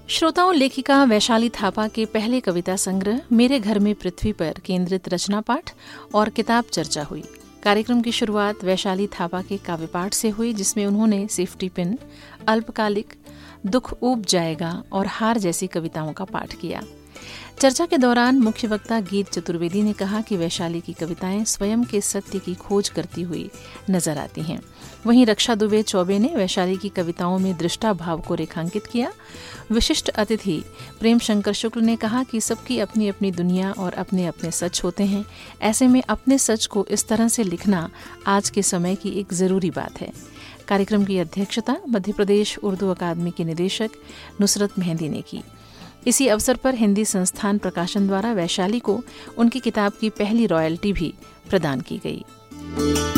श्रोताओं, लेखिका वैशाली थापा के पहले कविता संग्रह मेरे घर में पृथ्वी पर केंद्रित रचना पाठ और किताब चर्चा हुई। कार्यक्रम की शुरुआत वैशाली थापा के काव्य पाठ से हुई, जिसमें उन्होंने सेफ्टी पिन, अल्पकालिक, दुख ऊब जाएगा और हार जैसी कविताओं का पाठ किया। चर्चा के दौरान मुख्य वक्ता गीत चतुर्वेदी ने कहा कि वैशाली की कविताएं स्वयं के सत्य की खोज करती हुई नजर आती हैं। वहीं रक्षा दुबे चौबे ने वैशाली की कविताओं में दृष्टा भाव को रेखांकित किया। विशिष्ट अतिथि प्रेम शंकर शुक्ल ने कहा कि सबकी अपनी अपनी दुनिया और अपने अपने सच होते हैं। ऐसे में अपने सच को इस तरह से लिखना आज के समय की एक ज़रूरी बात है। कार्यक्रम की अध्यक्षता मध्य प्रदेश उर्दू अकादमी के निदेशक नुसरत मेहंदी ने की। इसी अवसर पर हिंदी संस्थान प्रकाशन द्वारा वैशाली को उनकी किताब की पहली रॉयल्टी भी प्रदान की गई।